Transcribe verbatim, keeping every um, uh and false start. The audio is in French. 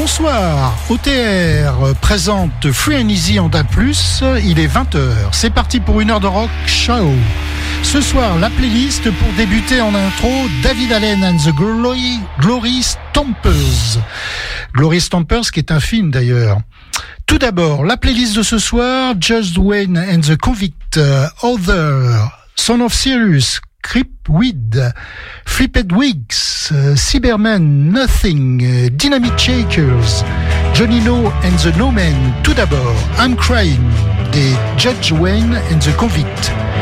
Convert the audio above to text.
Bonsoir, O T R présente Free and Easy en D A plus, il est vingt heures, c'est parti pour une heure de rock show. Ce soir, la playlist pour débuter en intro, David Allen and the Glory, Glory Stompers. Glory Stompers qui est un film d'ailleurs. Tout d'abord, la playlist de ce soir, Just Wayne and the Convict, uh, Other, Son of Sirius, Creepweed, Flipped Wigs, uh, Cyberman, Nothing, uh, Dynamite Shakers, Johnny No and the No Men. Tout d'abord, I'm Crying, des Judge Wayne and the Convict.